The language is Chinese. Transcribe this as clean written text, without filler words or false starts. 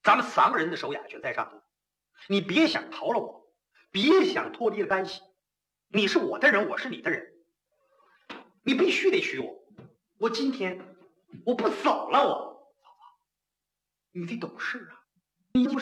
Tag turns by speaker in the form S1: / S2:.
S1: 咱们3个人的手雅全在上头，你别想逃了我，别想脱离了干系。你是我的人，我是你的人，你必须得娶我。我今天我不走了，我。你得懂事啊，你不